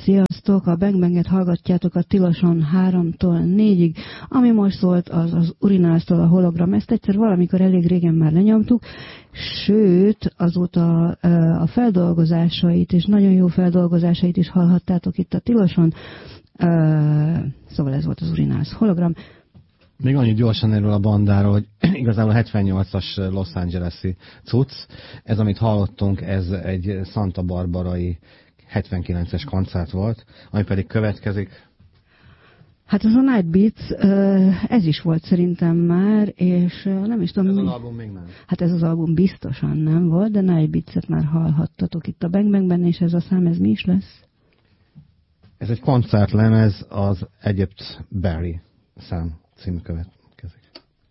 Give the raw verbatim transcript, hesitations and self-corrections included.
Sziasztok! A Bang Banget hallgatjátok a Tiloson háromtól négyig. Ami most szólt, az az Urinálsztól a Hologram. Ezt egyszer valamikor elég régen már lenyomtuk, sőt, azóta a feldolgozásait, és nagyon jó feldolgozásait is hallhattátok itt a Tiloson. Szóval ez volt az Urinálsz Hologram. Még annyit gyorsan erről a bandáról, hogy igazából a hetvennyolcas Los Angeles-i cucc. Ez, amit hallottunk, ez egy Santa Barbarai hetvenkilences koncert volt, ami pedig következik. Hát az a Night Beats, ez is volt szerintem már, és nem is tudom... Ez az album még nem. Hát ez az album biztosan nem volt, de Night Beats-et már hallhattatok itt a Bang Bangben, és ez a szám, ez mi is lesz? Ez egy koncertlemez, az Egypt Barry szám című követ.